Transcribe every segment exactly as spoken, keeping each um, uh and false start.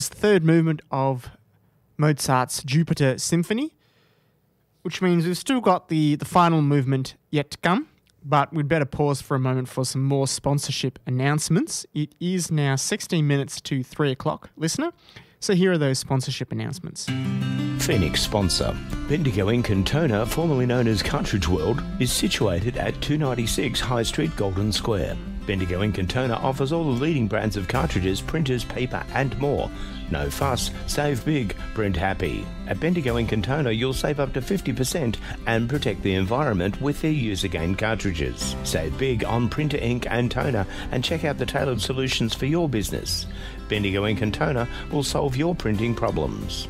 third movement of Mozart's Jupiter Symphony, which means we've still got the, the final movement yet to come, but we'd better pause for a moment for some more sponsorship announcements. It is now sixteen minutes to three o'clock, listener. So here are those sponsorship announcements. Phoenix sponsor. Bendigo Ink and Toner, formerly known as Cartridge World, is situated at two ninety-six High Street, Golden Square. Bendigo Ink and Toner offers all the leading brands of cartridges, printers, paper and more. No fuss, save big, print happy. At Bendigo Ink and Toner you'll save up to fifty percent and protect the environment with their use-again cartridges. Save big on printer ink and toner and check out the tailored solutions for your business. Bendigo Ink and Toner will solve your printing problems.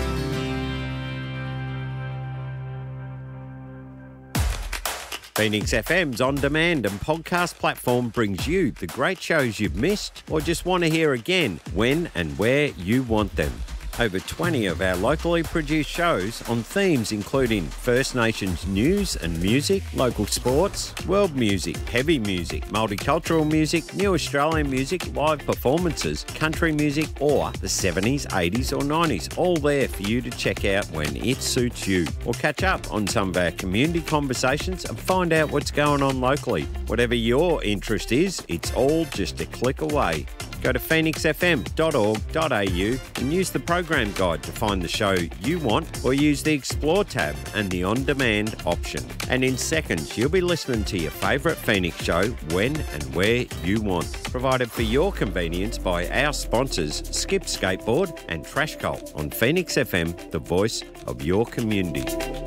Phoenix F M's on-demand and podcast platform brings you the great shows you've missed or just want to hear again when and where you want them. Over twenty of our locally produced shows on themes including First Nations news and music, local sports, world music, heavy music, multicultural music, new Australian music, live performances, country music or the seventies, eighties or nineties, all there for you to check out when it suits you. Or catch up on some of our community conversations and find out what's going on locally. Whatever your interest is, it's all just a click away. Go to phoenix f m dot org dot a u and use the program guide to find the show you want, or use the Explore tab and the On-Demand option. And in seconds, you'll be listening to your favourite Phoenix show when and where you want. Provided for your convenience by our sponsors, Skip Skateboard and Trash Cult on Phoenix F M, the voice of your community.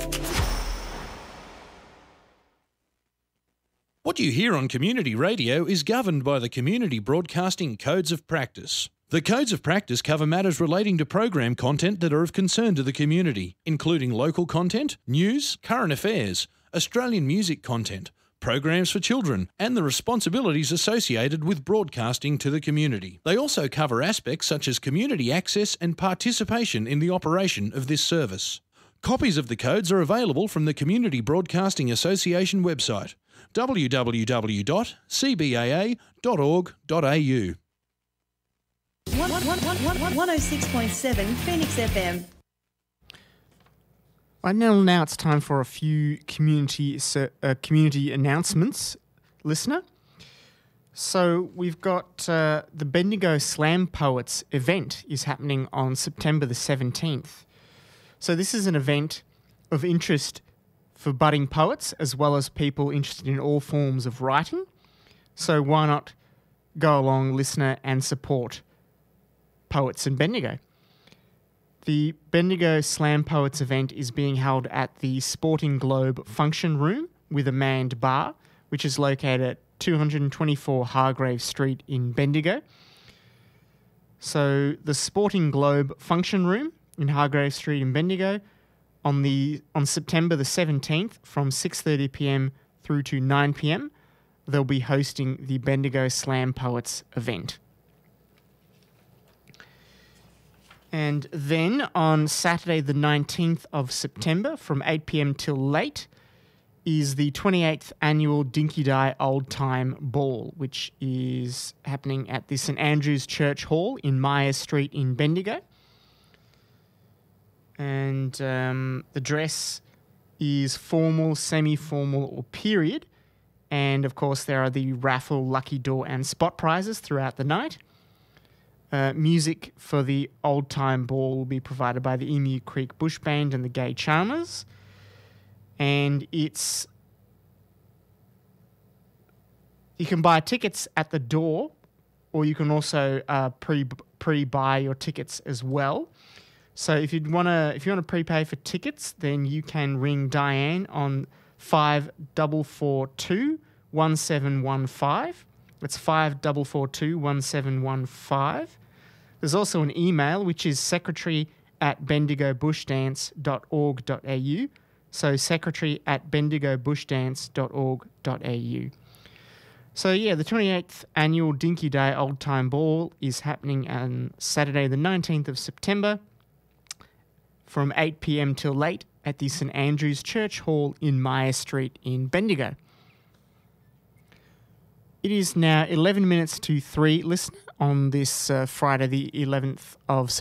What you hear on community radio is governed by the Community Broadcasting Codes of Practice. The Codes of Practice cover matters relating to program content that are of concern to the community, including local content, news, current affairs, Australian music content, programs for children, and the responsibilities associated with broadcasting to the community. They also cover aspects such as community access and participation in the operation of this service. Copies of the codes are available from the Community Broadcasting Association website, w w w dot c b a a dot org dot a u. one oh six point seven Phoenix F M. Right now, now it's time for a few community uh, community announcements, listener. So we've got uh, the Bendigo Slam Poets event is happening on September the seventeenth. So this is an event of interest for budding poets as well as people interested in all forms of writing. So why not go along, listener, and support poets in Bendigo? The Bendigo Slam Poets event is being held at the Sporting Globe Function Room with a manned bar, which is located at two twenty-four Hargrave Street in Bendigo. So the Sporting Globe Function Room in Hargrave Street in Bendigo on the on September the seventeenth from six thirty p m through to nine p m they'll be hosting the Bendigo Slam Poets event. And then on Saturday the nineteenth of September from eight p m till late is the twenty-eighth annual Dinky Die Old Time Ball, which is happening at the St Andrew's Church Hall in Myers Street in Bendigo. And um, the dress is formal, semi-formal or period. And, of course, there are the raffle, lucky draw and spot prizes throughout the night. Uh, music for the Old Time Ball will be provided by the Emu Creek Bush Band and the Gay Charmers. And it's... You can buy tickets at the door, or you can also uh, pre pre-buy your tickets as well. So if you want to if you want to prepay for tickets, then you can ring Diane on five four four two, one seven one five. That's five four four two, one seven one five. There's also an email which is secretary at bendigo bush dance dot org dot a u. So secretary at bendigo bush dance dot org dot a u. So yeah, the twenty-eighth annual Dinky Day Old Time Ball is happening on Saturday the nineteenth of September from eight p m till late at the St Andrew's Church Hall in Myers Street in Bendigo. It is now eleven minutes to three, listener, on this uh, Friday the eleventh of